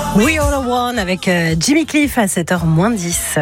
We All Are One avec Jimmy Cliff à 7h-10.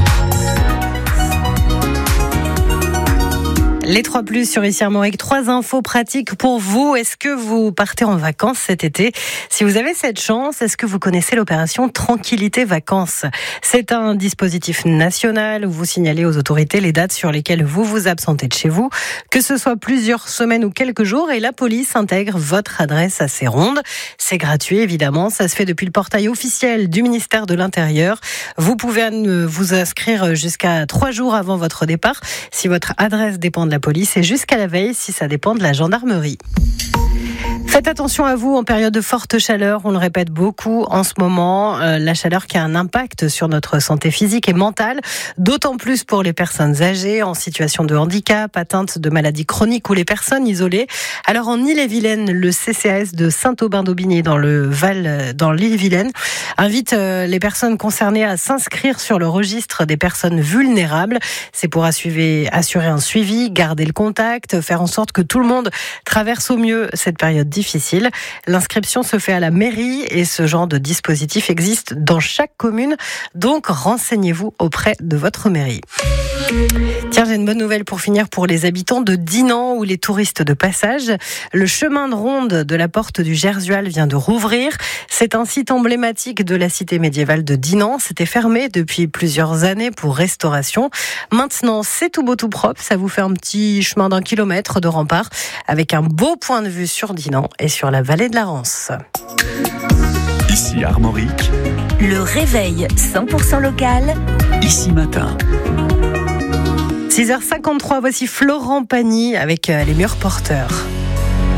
Les 3+ sur Ici Armorique, 3 infos pratiques pour vous. Est-ce que vous partez en vacances cet été ? Si vous avez cette chance, est-ce que vous connaissez l'opération Tranquillité Vacances ? C'est un dispositif national où vous signalez aux autorités les dates sur lesquelles vous vous absentez de chez vous, que ce soit plusieurs semaines ou quelques jours, et la police intègre votre adresse à ses rondes. C'est gratuit évidemment, ça se fait depuis le portail officiel du ministère de l'Intérieur. Vous pouvez vous inscrire jusqu'à 3 jours avant votre départ si votre adresse dépend de la police et jusqu'à la veille si ça dépend de la gendarmerie. Faites attention à vous en période de forte chaleur, on le répète beaucoup en ce moment, la chaleur qui a un impact sur notre santé physique et mentale, d'autant plus pour les personnes âgées, en situation de handicap, atteintes de maladies chroniques ou les personnes isolées. Alors en Ille-et-Vilaine, le CCAS de Saint-Aubin-d'Aubigné dans le Val, dans l'Ille-et-Vilaine, invite les personnes concernées à s'inscrire sur le registre des personnes vulnérables. C'est pour assurer un suivi, garder le contact, faire en sorte que tout le monde traverse au mieux cette période difficile. L'inscription se fait à la mairie et ce genre de dispositif existe dans chaque commune. Donc, renseignez-vous auprès de votre mairie. Tiens, j'ai une bonne nouvelle pour finir pour les habitants de Dinan ou les touristes de passage. Le chemin de ronde de la porte du Gersual vient de rouvrir. C'est un site emblématique de la cité médiévale de Dinan. C'était fermé depuis plusieurs années pour restauration. Maintenant, c'est tout beau, tout propre. Ça vous fait un petit chemin d'1 kilomètre de rempart avec un beau point de vue sur Dinan et sur la vallée de la Rance. Ici Armorique, le réveil 100% local. Ici Matin. 6h53, voici Florent Pagny avec les murs porteurs.